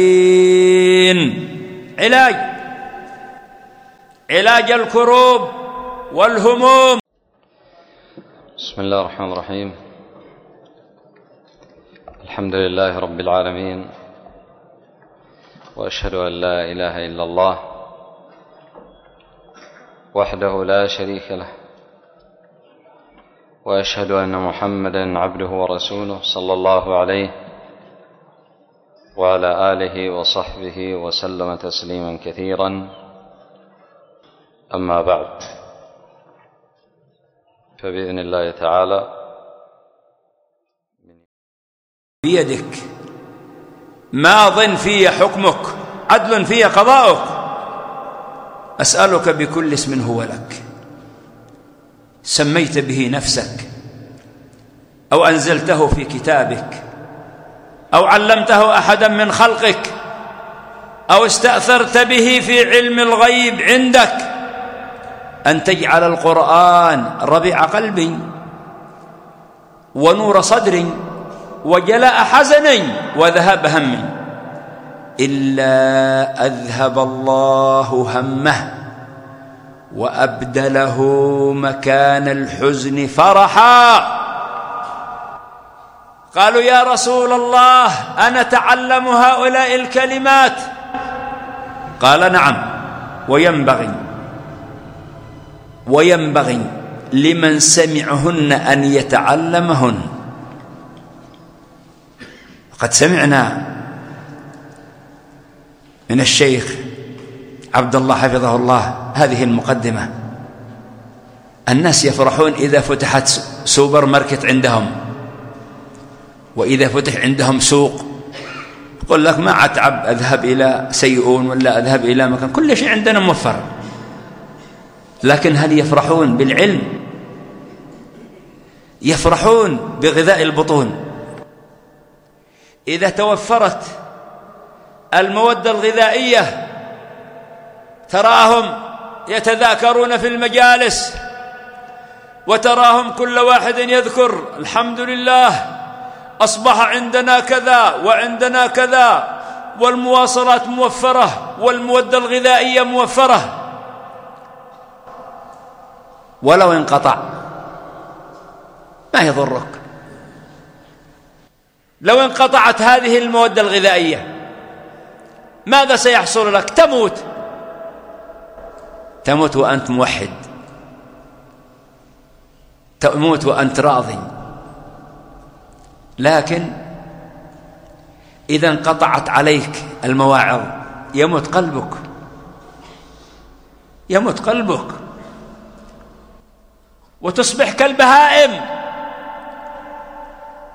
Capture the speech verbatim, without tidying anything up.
علاج علاج الكروب والهموم. بسم الله الرحمن الرحيم. الحمد لله رب العالمين، وأشهد أن لا إله إلا الله وحده لا شريك له، وأشهد أن محمدًا عبده ورسوله صلى الله عليه وعلى آله وصحبه وسلم تسليما كثيرا. أما بعد، فبإذن الله تعالى بيدك، ماض في حكمك، عدل في قضاؤك. أسألك بكل اسم هو لك سميت به نفسك، أو أنزلته في كتابك، أو علمته أحدا من خلقك، أو استأثرت به في علم الغيب عندك، أن تجعل القرآن ربيع قلبي ونور صدري وجلاء حزني وذهاب همي، إلا أذهب الله همه وأبدله مكان الحزن فرحا. قالوا يا رسول الله أنا أتعلم هؤلاء الكلمات؟ قال نعم، وينبغي وينبغي لمن سمعهن أن يتعلمهن. قد سمعنا من الشيخ عبد الله حفظه الله هذه المقدمة. الناس يفرحون إذا فتحت سوبر ماركت عندهم، وإذا فتح عندهم سوق. يقول لك ما أتعب أذهب إلى سيئون ولا أذهب إلى مكان، كل شيء عندنا موفر. لكن هل يفرحون بالعلم؟ يفرحون بغذاء البطون. إذا توفرت المودة الغذائية تراهم يتذاكرون في المجالس، وتراهم كل واحد يذكر الحمد لله أصبح عندنا كذا وعندنا كذا، والمواصلات موفرة والمودة الغذائية موفرة. ولو انقطع ما يضرك. لو انقطعت هذه المودة الغذائية ماذا سيحصل لك؟ تموت تموت وأنت موحد، تموت وأنت راضي. لكن إذا انقطعت عليك المواعظ يموت قلبك، يموت قلبك وتصبح كالبهائم.